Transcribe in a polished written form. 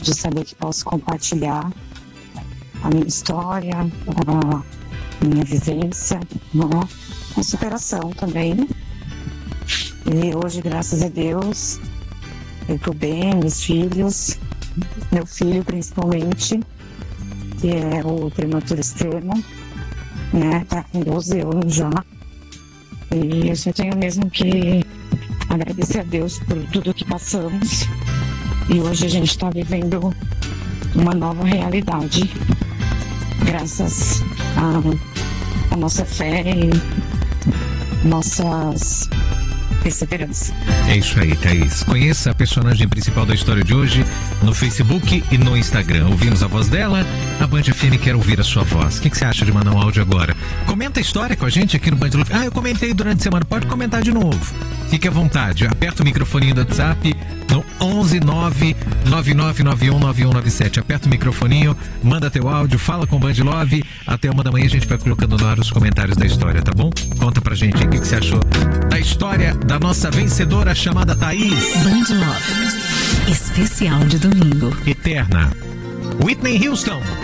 de saber que posso compartilhar a minha história, a minha vivência, né? A superação também. E hoje, graças a Deus, eu estou bem, meus filhos, meu filho principalmente, que é o prematuro extremo, né? Tá com 12 anos já. E eu só tenho mesmo que agradecer a Deus por tudo que passamos. E hoje a gente está vivendo uma nova realidade, graças à nossa fé e nossas perseverança. É isso aí, Thaís. Conheça a personagem principal da história de hoje no Facebook e no Instagram. Ouvimos a voz dela, a Band FM quer ouvir a sua voz. O que você acha de mandar um áudio agora? Comenta a história com a gente aqui no Band Love. Eu comentei durante a semana, pode comentar de novo. Fique à vontade, aperta o microfoninho do WhatsApp no 11999919197. Aperta o microfoninho, manda teu áudio, fala com o Band Love. Até 1h a gente vai colocando no ar os comentários da história, tá bom? Conta pra gente aí o que você achou da história da nossa vencedora chamada Thaís. Band Love, especial de domingo. Eterna. Whitney Houston.